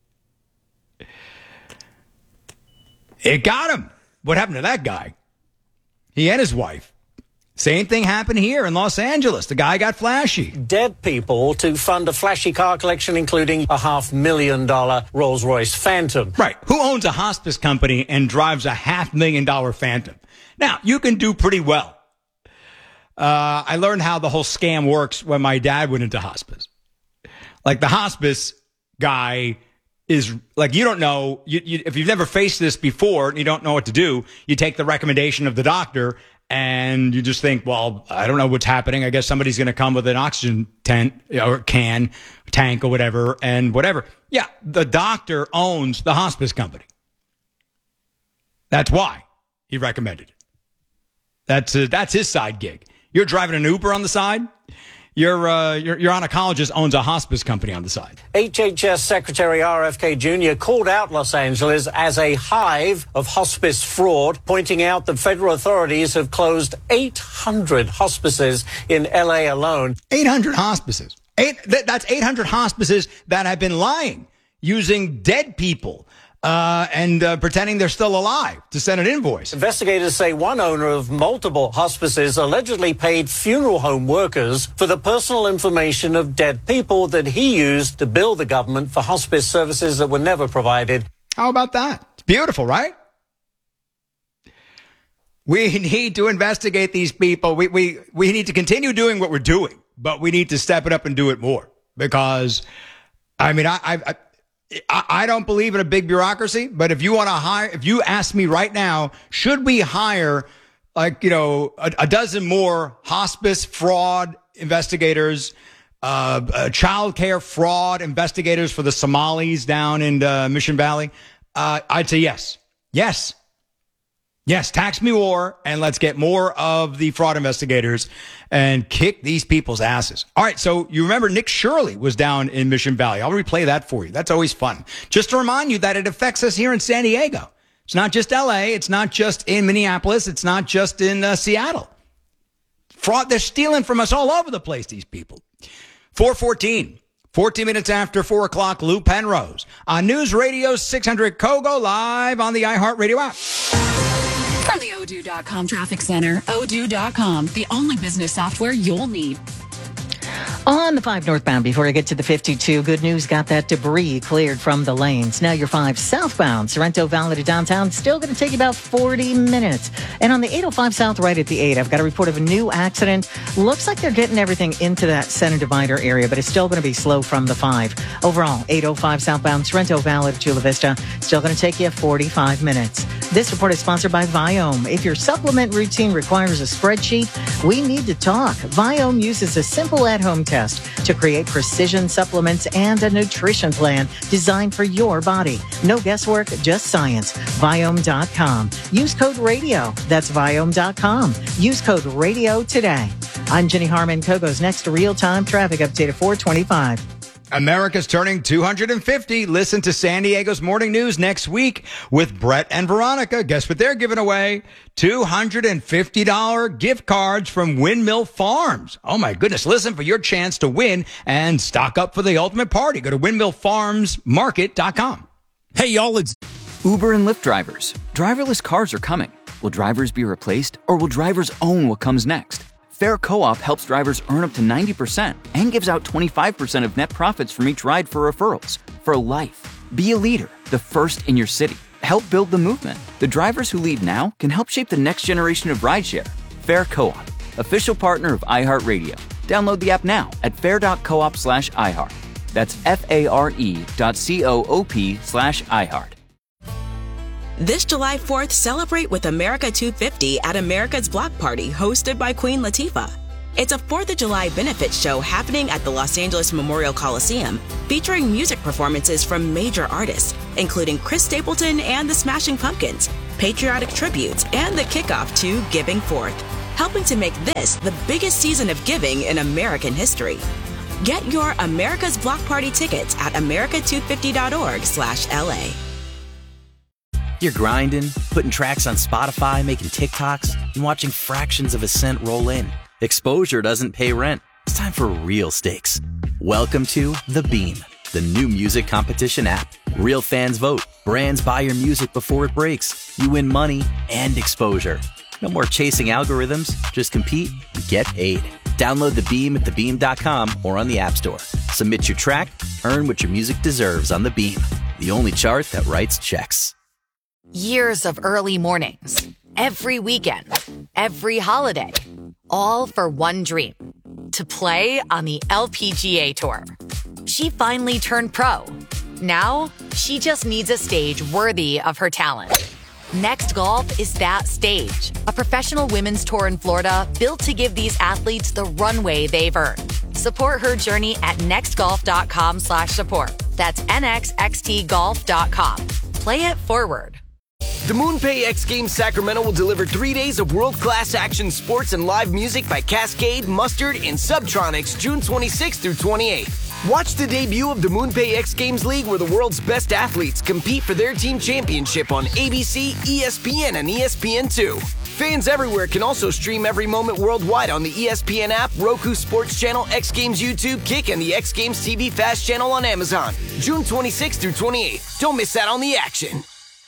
It got him. What happened to that guy? He and his wife. Same thing happened here in Los Angeles. The guy got flashy. Dead people to fund a flashy car collection, including a $500,000 Rolls-Royce Phantom. Right. Who owns a hospice company and drives a $500,000 Phantom? Now, you can do pretty well. I learned how the whole scam works when my dad went into hospice. Like, the hospice guy is like, you don't know, if you've never faced this before and you don't know what to do, you take the recommendation of the doctor and you just think, well, I don't know what's happening. I guess somebody's going to come with an oxygen tank or whatever, and whatever. Yeah, the doctor owns the hospice company. That's why he recommended it. That's his side gig. You're driving an Uber on the side. Your oncologist owns a hospice company on the side. HHS Secretary RFK Jr. called out Los Angeles as a hive of hospice fraud, pointing out that federal authorities have closed 800 hospices in LA alone. 800 hospices. That's 800 hospices that have been lying, using dead people and pretending they're still alive to send an invoice. Investigators say one owner of multiple hospices allegedly paid funeral home workers for the personal information of dead people that he used to bill the government for hospice services that were never provided. How about that? It's beautiful, right? We need to investigate these people. We need to continue doing what we're doing, but we need to step it up and do it more, because, I mean, I don't believe in a big bureaucracy, but if you ask me right now, should we hire a dozen more hospice fraud investigators, child care fraud investigators for the Somalis down in Mission Valley? I'd say yes. Yes, tax me more, and let's get more of the fraud investigators and kick these people's asses. All right, so you remember Nick Shirley was down in Mission Valley. I'll replay that for you. That's always fun. Just to remind you that it affects us here in San Diego. It's not just L.A. It's not just in Minneapolis. It's not just in Seattle. Fraud, they're stealing from us all over the place, these people. 4:14. 14 minutes after 4 o'clock, Lou Penrose on News Radio 600 Kogo, live on the iHeartRadio app. From the Odoo.com Traffic Center, Odoo.com, the only business software you'll need. On the 5 northbound, before I get to the 52, good news, got that debris cleared from the lanes. Now your 5 southbound, Sorrento Valley to downtown, still going to take you about 40 minutes. And on the 805 south, right at the 8, I've got a report of a new accident. Looks like they're getting everything into that center divider area, but it's still going to be slow from the 5. Overall, 805 southbound, Sorrento Valley to Chula Vista, still going to take you 45 minutes. This report is sponsored by Viome. If your supplement routine requires a spreadsheet, we need to talk. Viome uses a simple at-home test to create precision supplements and a nutrition plan designed for your body. No guesswork, just science. Viome.com. Use code RADIO. That's Viome.com. Use code RADIO today. I'm Jenny Harmon. Kogo's next real-time traffic update at 4:25. America's turning 250. Listen to San Diego's Morning News next week with Brett and Veronica. Guess what they're giving away? $250 gift cards from Windmill Farms. Oh my goodness. Listen for your chance to win and stock up for the ultimate party. Go to windmillfarmsmarket.com. Hey y'all, it's Uber and Lyft drivers. Driverless cars are coming. Will drivers be replaced, or will drivers own what comes next? Fair Co-op helps drivers earn up to 90% and gives out 25% of net profits from each ride for referrals. For life. Be a leader, the first in your city. Help build the movement. The drivers who lead now can help shape the next generation of rideshare. Fair Co-op, official partner of iHeartRadio. Download the app now at fair.coop/iHeart. That's FARE.coop/iHeart. This July 4th, celebrate with America 250 at America's Block Party, hosted by Queen Latifah. It's a 4th of July benefit show happening at the Los Angeles Memorial Coliseum, featuring music performances from major artists, including Chris Stapleton and the Smashing Pumpkins, patriotic tributes, and the kickoff to Giving Forth, helping to make this the biggest season of giving in American history. Get your America's Block Party tickets at america250.org/LA. You're grinding, putting tracks on Spotify, making TikToks, and watching fractions of a cent roll in. Exposure doesn't pay rent. It's time for real stakes. Welcome to The Beam, the new music competition app. Real fans vote. Brands buy your music before it breaks. You win money and exposure. No more chasing algorithms. Just compete and get paid. Download The Beam at thebeam.com or on the App Store. Submit your track, earn what your music deserves on The Beam, the only chart that writes checks. Years of early mornings, every weekend, every holiday, all for one dream, to play on the LPGA Tour. She finally turned pro. Now, she just needs a stage worthy of her talent. Next Golf is that stage, a professional women's tour in Florida built to give these athletes the runway they've earned. Support her journey at nextgolf.com/support. That's nxxtgolf.com. Play it forward. The MoonPay X Games Sacramento will deliver 3 days of world-class action sports and live music by Cascade, Mustard, and Subtronics June 26th through 28th. Watch the debut of the MoonPay X Games League, where the world's best athletes compete for their team championship on ABC, ESPN, and ESPN2. Fans everywhere can also stream every moment worldwide on the ESPN app, Roku Sports Channel, X Games YouTube, Kick, and the X Games TV Fast channel on Amazon. June 26th through 28th. Don't miss out on the action.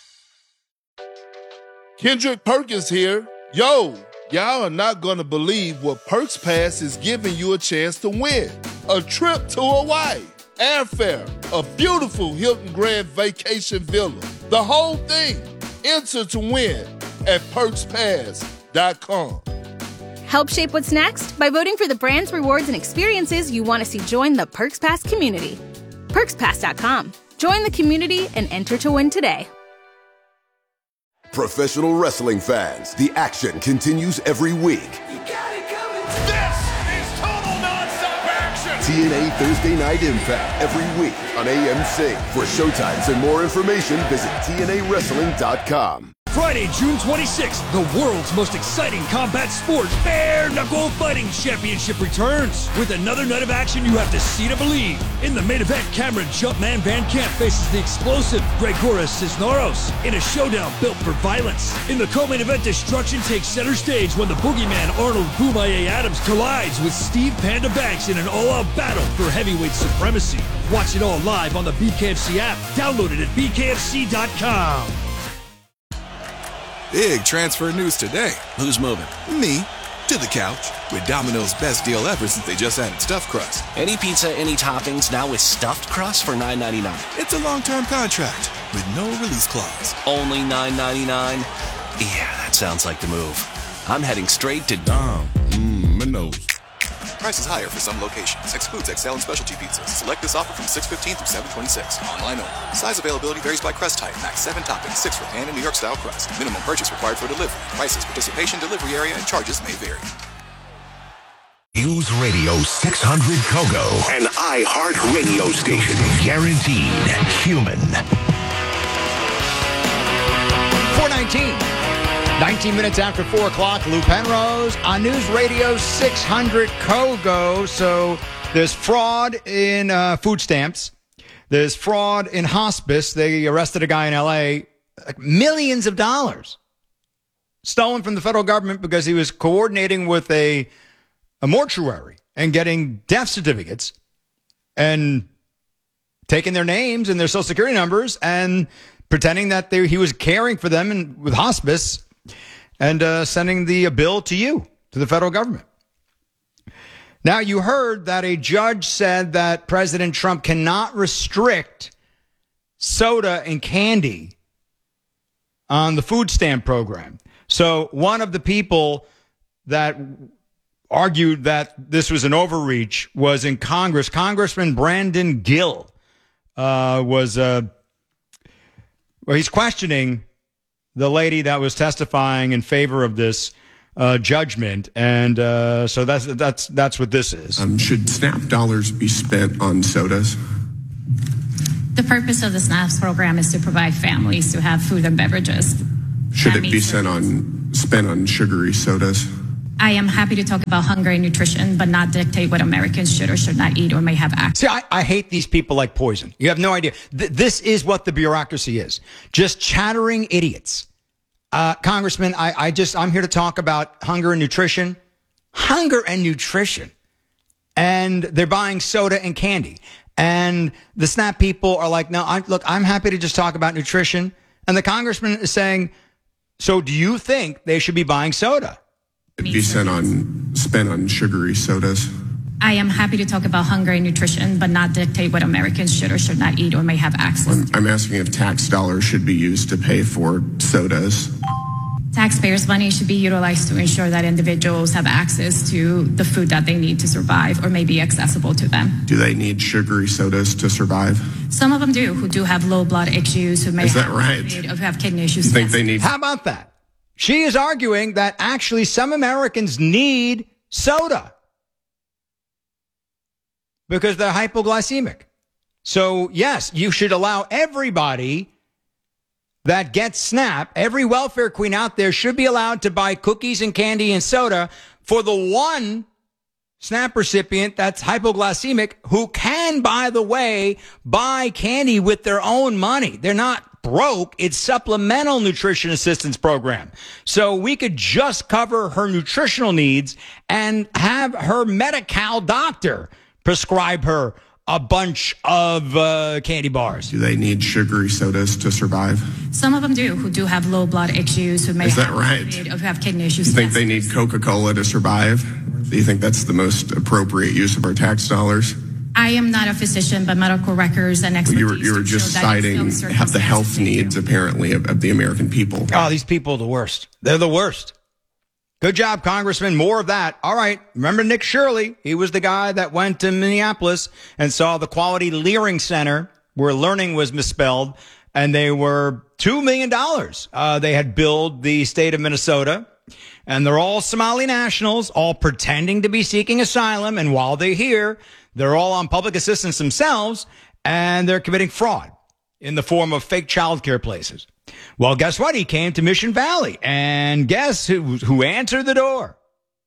Kendrick Perkins here. Yo, y'all are not going to believe what Perks Pass is giving you a chance to win. A trip to Hawaii, airfare, a beautiful Hilton Grand Vacation Villa. The whole thing. Enter to win at PerksPass.com. Help shape what's next by voting for the brands, rewards, and experiences you want to see join the Perks Pass community. PerksPass.com. Join the community and enter to win today. Professional wrestling fans, the action continues every week. This is total nonstop action. TNA Thursday Night Impact every week on AMC. For showtimes and more information, visit TNAWrestling.com. Friday, June 26th, the world's most exciting combat sport, Bare Knuckle Fighting Championship returns. With another night of action you have to see to believe. In the main event, Cameron Jumpman Van Camp faces the explosive Gregoras Cisneros in a showdown built for violence. In the co-main event, destruction takes center stage when the boogeyman Arnold Boomaye Adams collides with Steve Panda Banks in an all-out battle for heavyweight supremacy. Watch it all live on the BKFC app. Download it at bkfc.com. Big transfer news today. Who's moving? Me. To the couch. With Domino's best deal ever since they just added stuffed crust. Any pizza, any toppings, now with stuffed crust for $9.99. It's a long-term contract with no release clause. Only $9.99? Yeah, that sounds like the move. I'm heading straight to Domino's. Price is higher for some locations. Excludes XL and specialty pizzas. Select this offer from 6/15 through 7/26. Online only. Size availability varies by crust type. Max 7 toppings, 6 for pan and New York style crust. Minimum purchase required for delivery. Prices, participation, delivery area, and charges may vary. News Radio 600 Kogo, an iHeart radio station. Guaranteed human. 4:19. 19 minutes after 4 o'clock, Lou Penrose on News Radio 600 Kogo. So there's fraud in food stamps. There's fraud in hospice. They arrested a guy in L.A., like millions of dollars stolen from the federal government because he was coordinating with a mortuary and getting death certificates and taking their names and their social security numbers and pretending that he was caring for them with hospice and sending the bill to you, to the federal government. Now, you heard that a judge said that President Trump cannot restrict soda and candy on the food stamp program. So one of the people that argued that this was an overreach was in Congress. Congressman Brandon Gill he's questioning the lady that was testifying in favor of this judgment, and so that's what this is. Should SNAP dollars be spent on sodas? The purpose of the SNAPs program is to provide families to have food and beverages. Should it be spent on sugary sodas? I am happy to talk about hunger and nutrition, but not dictate what Americans should or should not eat or may have access. See, I hate these people like poison. You have no idea. This is what the bureaucracy is. Just chattering idiots. Congressman, I'm here to talk about hunger and nutrition. Hunger and nutrition. And they're buying soda and candy. And the SNAP people are like, no, I'm happy to just talk about nutrition. And the congressman is saying, so do you think they should be buying soda? Be spent on sugary sodas. I am happy to talk about hunger and nutrition, but not dictate what Americans should or should not eat or may have access. I'm asking if tax dollars should be used to pay for sodas. Taxpayers' money should be utilized to ensure that individuals have access to the food that they need to survive or may be accessible to them. Do they need sugary sodas to survive? Some of them do, who do have low blood issues, who may have kidney issues. You think they need? How about that? She is arguing that actually some Americans need soda because they're hypoglycemic. So, yes, you should allow everybody that gets SNAP, every welfare queen out there should be allowed to buy cookies and candy and soda for the one SNAP recipient that's hypoglycemic who can, by the way, buy candy with their own money. They're not broke. It's supplemental nutrition assistance program. So we could just cover her nutritional needs and have her Medi-Cal doctor prescribe her a bunch of candy bars. Do they need sugary sodas to survive? Some of them do, who do have low blood issues, who may have kidney issues. You think they need Coca-Cola to survive? Do you think that's the most appropriate use of our tax dollars? I am not a physician, but medical records and expertise. You were just citing the health needs, apparently, of the American people. Oh, these people are the worst. They're the worst. Good job, Congressman. More of that. All right. Remember Nick Shirley? He was the guy that went to Minneapolis and saw the Quality Learning Center where learning was misspelled, and they were $2 million. They had billed the state of Minnesota, and they're all Somali nationals, all pretending to be seeking asylum. And while they're here, they're all on public assistance themselves, and they're committing fraud in the form of fake childcare places. Well, guess what? He came to Mission Valley, and guess who answered the door?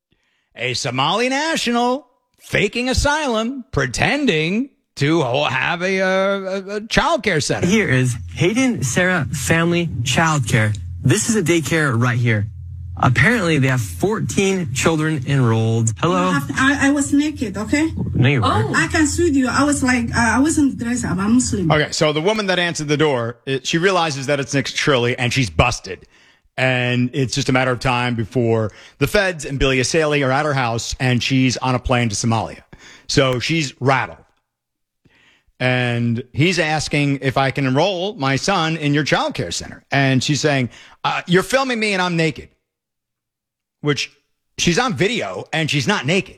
A Somali national faking asylum, pretending to have a childcare center. Here is Hayden Sarah Family Childcare. This is a daycare right here. Apparently, they have 14 children enrolled. Hello? I was naked, okay? No, you weren't. I can sue you. I was like, I wasn't dressed up. I'm Muslim. Okay, so the woman that answered the door, she realizes that it's Nick Shirley, and she's busted. And it's just a matter of time before the feds and Billy Asali are at her house, and she's on a plane to Somalia. So she's rattled. And he's asking if I can enroll my son in your child care center. And she's saying, you're filming me and I'm naked. Which she's on video and she's not naked.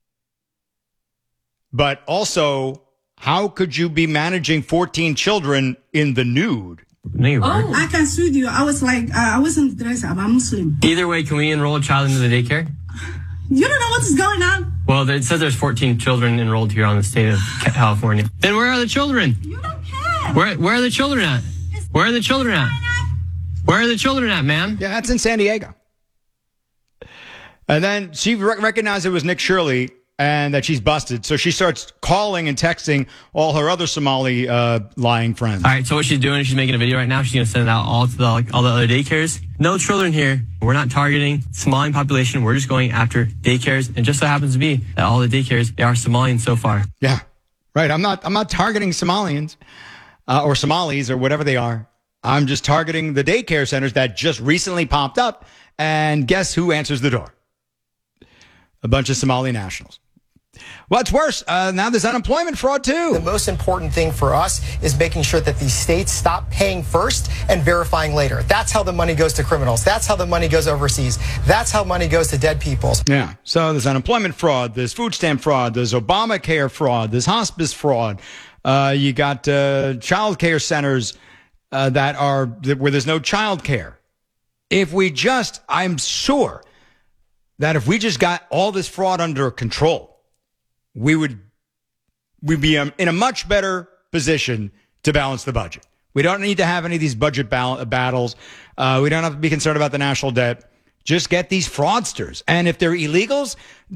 But also, how could you be managing 14 children in the nude? No, you weren't. I can sue you. I was like, I wasn't dressed up. I'm Muslim. Either way, can we enroll a child into the daycare? You don't know what's going on. Well, it says there's 14 children enrolled here on the state of California. Then where are the children? You don't care. Where are the children at? Where are the children at? Where are the children at, ma'am? Yeah, that's in San Diego. And then she recognized it was Nick Shirley and that she's busted. So she starts calling and texting all her other Somali lying friends. All right, so what she's doing is she's making a video right now. She's going to send it out all to all the other daycares. No children here. We're not targeting Somali population. We're just going after daycares. And just so happens to be that all the daycares, they are Somalian so far. Yeah, right. I'm not targeting Somalians or Somalis or whatever they are. I'm just targeting the daycare centers that just recently popped up. And guess who answers the door? A bunch of Somali nationals. What's worse, now there's unemployment fraud, too. The most important thing for us is making sure that these states stop paying first and verifying later. That's how the money goes to criminals. That's how the money goes overseas. That's how money goes to dead people. Yeah, so there's unemployment fraud, there's food stamp fraud, there's Obamacare fraud, there's hospice fraud. You got child care centers where there's no child care. I'm sure that if we just got all this fraud under control, we'd be in a much better position to balance the budget. We don't need to have any of these budget battles. We don't have to be concerned about the national debt. Just get these fraudsters. And if they're illegals,